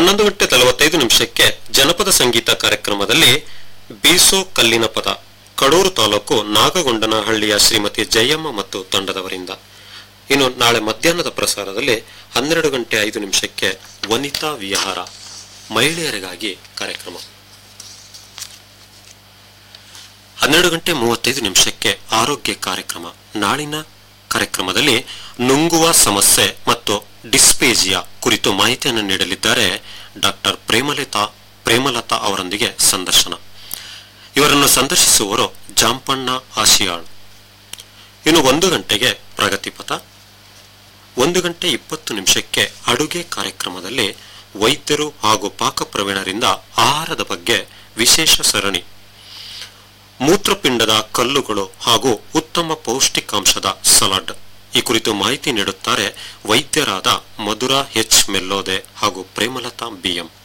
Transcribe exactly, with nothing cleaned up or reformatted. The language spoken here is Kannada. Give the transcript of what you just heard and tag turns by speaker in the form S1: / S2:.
S1: ಹನ್ನೊಂದು ಗಂಟೆ ನಲವತ್ತೈದು ನಿಮಿಷಕ್ಕೆ ಜನಪದ ಸಂಗೀತ ಕಾರ್ಯಕ್ರಮದಲ್ಲಿ ಬೀಸೋ ಕಲ್ಲಿನ ಪದ ಕಡೂರು ತಾಲೂಕು ನಾಗಗೊಂಡನಹಳ್ಳಿಯ ಶ್ರೀಮತಿ ಜಯಮ್ಮ ಮತ್ತು ತಂಡದವರಿಂದ. ಇನ್ನು ನಾಳೆ ಮಧ್ಯಾಹ್ನದ ಪ್ರಸಾರದಲ್ಲಿ ಹನ್ನೆರಡು ಗಂಟೆ ಐದು ನಿಮಿಷಕ್ಕೆ ವನಿತಾ ವಿಹಾರ ಮಹಿಳೆಯರಿಗಾಗಿ ಕಾರ್ಯಕ್ರಮ. ಹನ್ನೆರಡು ಗಂಟೆ ಮೂವತ್ತೈದು ನಿಮಿಷಕ್ಕೆ ಆರೋಗ್ಯ ಕಾರ್ಯಕ್ರಮ. ನಾಳಿನ ಕಾರ್ಯಕ್ರಮದಲ್ಲಿ ನುಂಗುವ ಸಮಸ್ಯೆ ಮತ್ತು ಡಿಸ್ಪೇಜಿಯಾ ಕುರಿತು ಮಾಹಿತಿಯನ್ನು ನೀಡಲಿದ್ದಾರೆ ಡಾಕ್ಟರ್ ಪ್ರೇಮಲತಾ ಪ್ರೇಮಲತಾ ಅವರೊಂದಿಗೆ ಸಂದರ್ಶನ. ಇವರನ್ನು ಸಂದರ್ಶಿಸುವವರು ಜಾಂಪಣ್ಣ ಆಶಿಯಾಳ್. ಇನ್ನು ಒಂದು ಗಂಟೆಗೆ ಪ್ರಗತಿಪಥ. ಒಂದು ಗಂಟೆ ಇಪ್ಪತ್ತು ನಿಮಿಷಕ್ಕೆ ಅಡುಗೆ ಕಾರ್ಯಕ್ರಮದಲ್ಲಿ ವೈದ್ಯರು ಹಾಗೂ ಪಾಕಪ್ರವೀಣರಿಂದ ಆಹಾರದ ಬಗ್ಗೆ ವಿಶೇಷ ಸರಣಿ. ಮೂತ್ರಪಿಂಡದ ಕಲ್ಲುಗಳು ಹಾಗೂ ಉತ್ತಮ ಪೌಷ್ಟಿಕಾಂಶದ ಸಲಾಡ್ ಈ ಕುರಿತು ಮಾಹಿತಿ ನೀಡುತ್ತಾರೆ ವೈದ್ಯರಾದ ಮಧುರಾ ಎಚ್ ಮೆಲ್ಲೋದೆ ಹಾಗೂ ಪ್ರೇಮಲತಾ ಬಿಎಂ.